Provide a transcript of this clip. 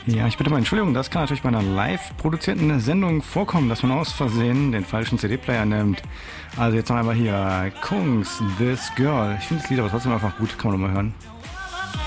Ja, ich bitte um Entschuldigung, das kann natürlich bei einer live produzierten Sendung vorkommen, dass man aus Versehen den falschen CD-Player nimmt. Also jetzt noch einmal hier, Kungs, This Girl. Ich finde das Lied aber trotzdem einfach gut, kann man nochmal hören.